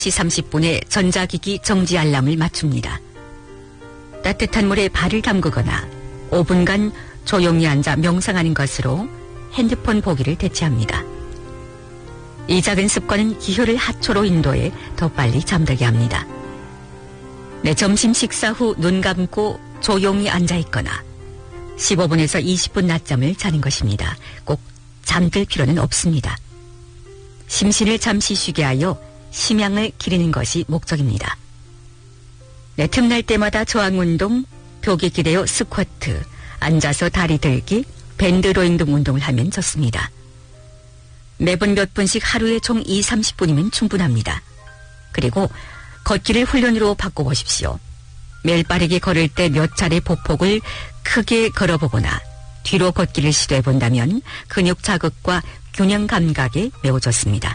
30분에 전자기기 정지 알람을 맞춥니다. 따뜻한 물에 발을 담그거나 5분간 조용히 앉아 명상하는 것으로 핸드폰 보기를 대체합니다. 이 작은 습관은 기혈을 하초로 인도해 더 빨리 잠들게 합니다. 점심 식사 후 눈 감고 조용히 앉아있거나 15분에서 20분 낮잠을 자는 것입니다. 꼭 잠들 필요는 없습니다. 심신을 잠시 쉬게 하여 심양을 기리는 것이 목적입니다. 틈날 때마다 저항운동, 벽에 기대어 스쿼트, 앉아서 다리 들기, 밴드 로잉 등 운동을 하면 좋습니다. 매분 몇 분씩 하루에 총 20-30분이면 충분합니다. 그리고 걷기를 훈련으로 바꿔보십시오. 매일 빠르게 걸을 때 몇 차례 보폭을 크게 걸어보거나 뒤로 걷기를 시도해본다면 근육 자극과 균형 감각에 매우 좋습니다.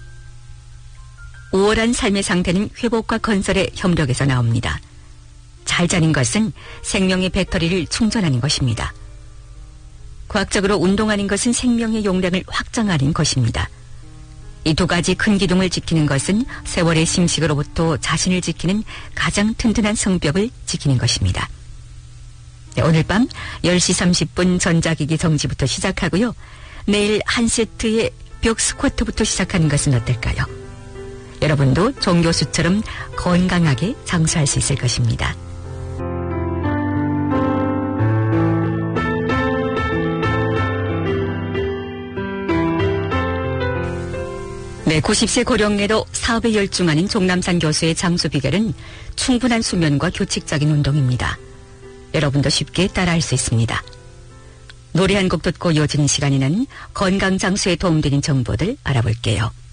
우월한 삶의 상태는 회복과 건설의 협력에서 나옵니다. 잘 자는 것은 생명의 배터리를 충전하는 것입니다. 과학적으로 운동하는 것은 생명의 용량을 확장하는 것입니다. 이 두 가지 큰 기둥을 지키는 것은 세월의 심식으로부터 자신을 지키는 가장 튼튼한 성벽을 지키는 것입니다. 오늘 밤 10시 30분 전자기기 정지부터 시작하고요. 내일 한 세트의 벽 스쿼트부터 시작하는 것은 어떨까요? 여러분도 종 교수처럼 건강하게 장수할 수 있을 것입니다. 네, 90세 고령에도 사업에 열중하는 종남산 교수의 장수 비결은 충분한 수면과 규칙적인 운동입니다. 여러분도 쉽게 따라할 수 있습니다. 노래 한 곡 듣고 이어지는 시간에는 건강 장수에 도움되는 정보들 알아볼게요.